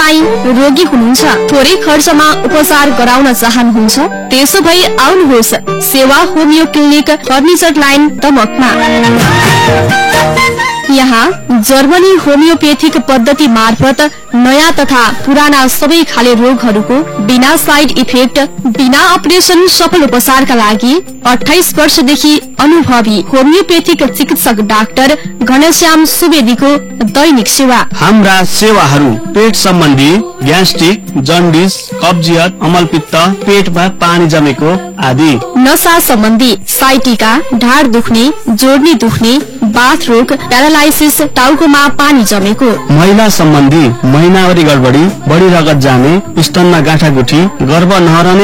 तपाई रोगी हुनुहुन्छ, थोरै खर्चमा उपचार गराउन चाहनुहुन्छ, त्यसो भए आउनुहोस् सेवा होमियो क्लिनिक फर्निचर लाइन दमकमा। यहाँ जर्मनी होमियोपेथिक पद्धति मार्फत नयाँ तथा पुराना सबै खाले रोगहरूको बिना साइड इफेक्ट, बिना अपरेसन सफल उपचारका लागि 28 वर्षदेखि अनुभवी होमियोपेथिक चिकित्सक डाक्टर घनश्याम सुवेदीको दैनिक सेवा। हाम्रा सेवाहरू पेट सम्बन्धी ग्यास्ट्रिक, जन्डिस, कब्जियत, अमलपित्त, पेटमा पानी जमेको आदि, नसा सम्बन्धी साइटिका, ढाड दुख्ने, जोड्नी दुख्ने, बाथ रोग, प्यारालाइसिस, टाउकोमा पानी जमेको, महिला सम्बन्धी महिनावरी गडबडी, बढी रगत जाने, स्तनमा गाँठागुठी, गर्भ नहरने